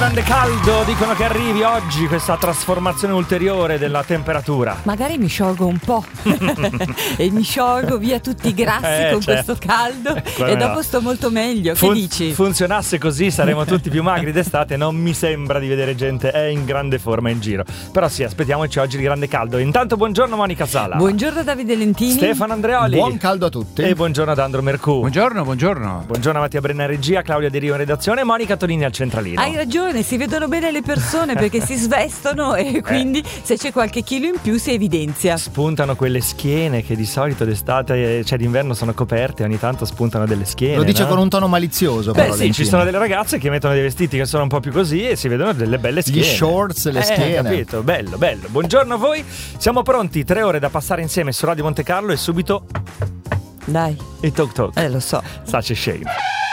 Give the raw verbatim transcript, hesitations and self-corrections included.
grande caldo, dicono che arrivi oggi questa trasformazione ulteriore della temperatura. Magari mi sciolgo un po' e mi sciolgo via tutti i grassi eh, con certo. questo caldo Come e dopo no. sto molto meglio. Che Fun- dici? Funzionasse così saremo tutti più magri d'estate. Non mi sembra di vedere gente è in grande forma in giro. Però sì, aspettiamoci oggi il grande caldo. Intanto buongiorno Monica Sala. Buongiorno Davide Lentini. Stefano Andreoli. Buon caldo a tutti. E buongiorno ad Andro Mercù. Buongiorno, buongiorno. Buongiorno a Mattia Brenna in regia, Claudia Di Rio in redazione e Monica Tonini al centralino. Hai ragione, si vedono bene le persone perché si svestono e quindi se c'è qualche chilo in più si evidenzia. Spuntano quelle schiene che di solito d'estate, cioè d'inverno sono coperte, ogni tanto spuntano delle schiene. Lo dice no? con un tono malizioso. Beh però, sì, Lentini. ci sono delle ragazze che mettono dei vestiti che sono un po' più così e si vedono delle belle Gli schiene. shorts, le eh, schiene. Capito, bello, bello. Buongiorno a voi, siamo pronti, tre ore da passare insieme su Radio Monte Carlo e subito Dai, il Talk Talk. eh lo so. Such a shame.